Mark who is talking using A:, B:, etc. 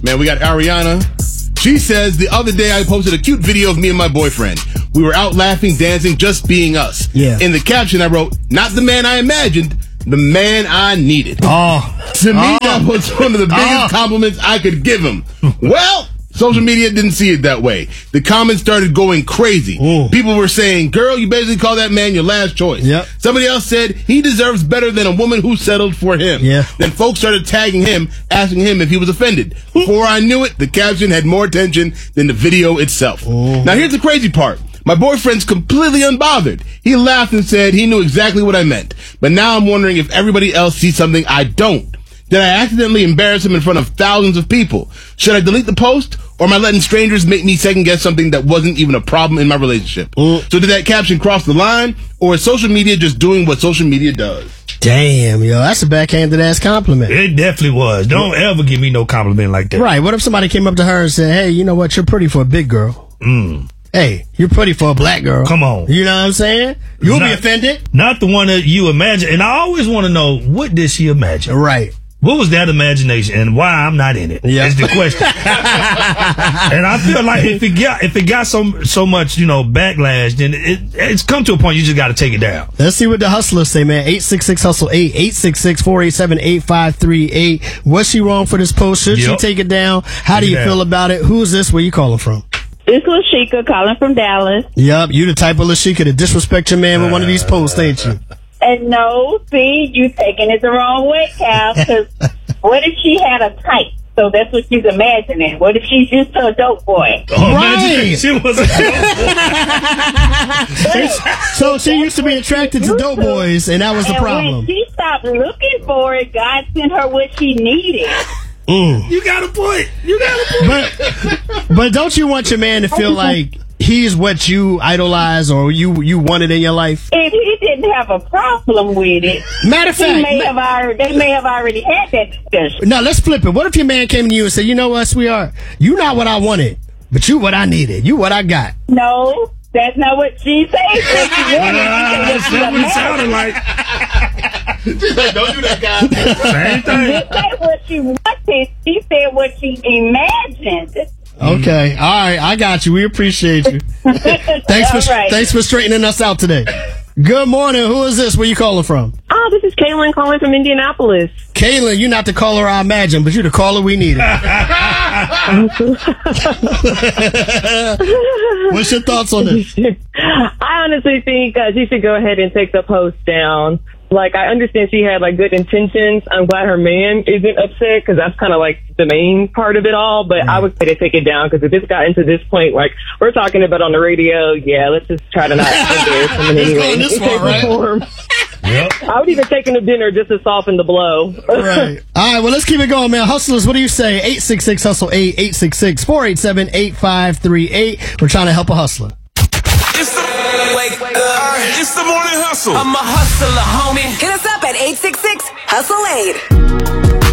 A: Man, we got Ariana. She says, the other day I posted a cute video of me and my boyfriend. We were out laughing, dancing, just being us.
B: Yeah.
A: In the caption, I wrote, not the man I imagined, the man I needed.
B: Oh.
A: To me, that was one of the biggest compliments I could give him. Well, social media didn't see it that way. The comments started going crazy.
B: Ooh.
A: People were saying, girl, you basically call that man your last choice.
B: Yep.
A: Somebody else said, he deserves better than a woman who settled for him.
B: Yeah.
A: Then folks started tagging him, asking him if he was offended. Before I knew it, the caption had more attention than the video itself.
B: Ooh.
A: Now, here's the crazy part. My boyfriend's completely unbothered. He laughed and said he knew exactly what I meant. But now I'm wondering if everybody else sees something I don't. Did I accidentally embarrass him in front of thousands of people? Should I delete the post? Or am I letting strangers make me second guess something that wasn't even a problem in my relationship? So did that caption cross the line? Or is social media just doing what social media does?
B: Damn, yo, that's a backhanded ass compliment.
C: It definitely was. Don't ever give me no compliment like that.
B: Right. What if somebody came up to her and said, hey, you know what? You're pretty for a big girl. Hey, you're pretty for a black girl.
C: Come on.
B: You know what I'm saying? You'll be offended.
C: Not the one that you imagine. And I always want to know, what did she imagine?
B: Right.
C: What was that imagination and why I'm not in it?
B: Yeah.
C: Is the question. And I feel like if it got so much, backlash, then it's come to a point you just got to take it down.
B: Let's see what the hustlers say, man. 866-HUSTLE-8, 866-487-8538. Was she wrong for this post? Should she take it down? How do you feel about it? Who's this? Where you calling from?
D: This was Sheikah calling from Dallas.
B: Yup, you the type of Lashika to disrespect your man with one of these posts, ain't you?
D: And no, see, you taking it the wrong way, Cal, because what if she had a type? So that's what she's imagining. What if she's just a dope boy?
B: Right.
C: She was a dope boy.
B: So she used to be attracted to dope boys, and that was the problem.
D: When she stopped looking for it, God sent her what she needed.
C: You got a point.
B: But don't you want your man to feel like he's what you idolize or you wanted in your life?
D: If he didn't have a problem with it,
B: Matter of fact,
D: they may have already had that discussion.
B: No, let's flip it. What if your man came to you and said, you know what, sweetheart, you not what I wanted, but you what I needed. You what I got.
D: No, that's not what she said.
C: That's what it sounded like.
A: She's like, don't do that, guy.
C: Same thing.
D: She didn't say what she wanted. She said what she imagined.
B: Okay. All right. I got you. We appreciate you. Thanks for straightening us out today. Good morning. Who is this? Where you calling from?
E: Oh, this is Kaylin calling from Indianapolis.
B: Kaylin, you're not the caller I imagined, but you're the caller we needed. What's your thoughts on this?
E: I honestly think she should go ahead and take the post down. Like, I understand she had, good intentions. I'm glad her man isn't upset, because that's kind of, the main part of it all. But I would say to take it down, because if it's gotten to this point, we're talking about on the radio, let's just try to not embarrass him in any way.
B: This far, right?
C: Yep.
E: I would even take him to dinner just to soften the blow.
B: Right. All right, well, let's keep it going, man. Hustlers, what do you say? 866-HUSTLE-8, 866-487-8538. We're trying to help a hustler.
F: It's the morning hustle.
G: I'm a hustler, homie. Hit us up at 866-HUSTLE-8.